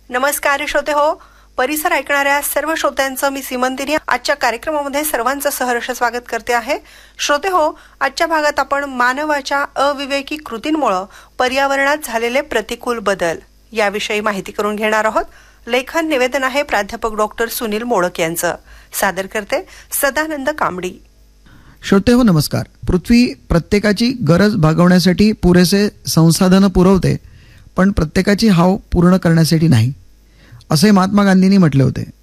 नमस्कार श्रोते हो, परिसर ऐकणाऱ्या सर्व श्रोत्यांचं मी सीमंतिनी आजच्या कार्यक्रमामध्ये सर्वांचं सहर्ष स्वागत करते आहे. श्रोते हो, आजच्या भागात आपण मानवाच्या अविवेकी कृतींमुळे पर्यावरणात झालेले प्रतिकूल बदल याविषयी माहिती करून घेणार आहोत. लेखन निवेदन आहे प्राध्यापक डॉक्टर सुनील मोडक यांचं. सादर करते सदानंद कांबडी. श्रोते हो नमस्कार. पृथ्वी प्रत्येकाची गरज भागवण्यासाठी पुरेसे संसाधनं पुरवते, पण प्रत्येकाची हाव पूर्ण करण्यासाठी नाही, असे महात्मा गांधींनी म्हटले होते.